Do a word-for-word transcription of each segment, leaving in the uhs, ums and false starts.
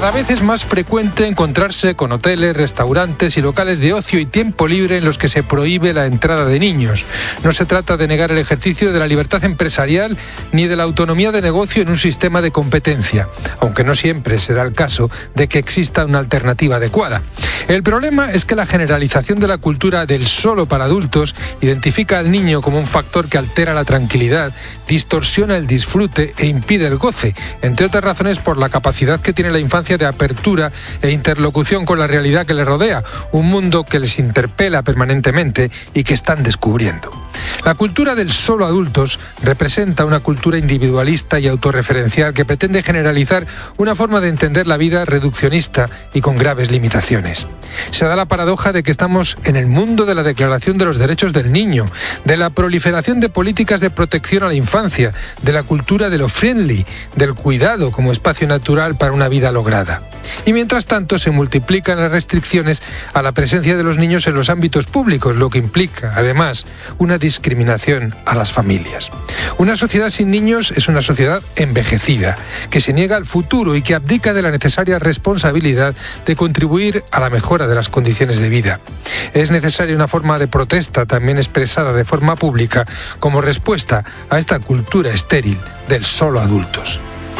Cada vez es más frecuente encontrarse con hoteles, restaurantes y locales de ocio y tiempo libre en los que se prohíbe la entrada de niños. No se trata de negar el ejercicio de la libertad empresarial ni de la autonomía de negocio en un sistema de competencia, aunque no siempre se da el caso de que exista una alternativa adecuada. El problema es que la generalización de la cultura del solo para adultos identifica al niño como un factor que altera la tranquilidad, distorsiona el disfrute e impide el goce, entre otras razones por la capacidad que tiene la infancia de apertura e interlocución con la realidad que les rodea, un mundo que les interpela permanentemente y que están descubriendo. La cultura del solo adultos representa una cultura individualista y autorreferencial que pretende generalizar una forma de entender la vida reduccionista y con graves limitaciones. Se da la paradoja de que estamos en el mundo de la Declaración de los Derechos del Niño, de la proliferación de políticas de protección a la infancia, de la cultura de lo friendly, del cuidado como espacio natural para una vida lograda. Y mientras tanto se multiplican las restricciones a la presencia de los niños en los ámbitos públicos, lo que implica, además, una discriminación a las familias. Una sociedad sin niños es una sociedad envejecida, que se niega al futuro y que abdica de la necesaria responsabilidad de contribuir a la mejora de las condiciones de vida. Es necesaria una forma de protesta también expresada de forma pública como respuesta a esta cultura estéril del solo adultos.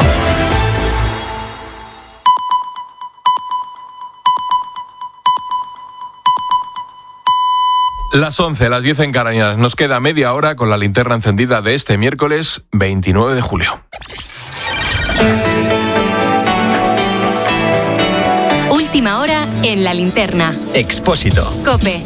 Las once, las diez en Canarias. Nos queda media hora con la linterna encendida de este miércoles veintinueve de julio. Última hora en la linterna. Expósito. COPE.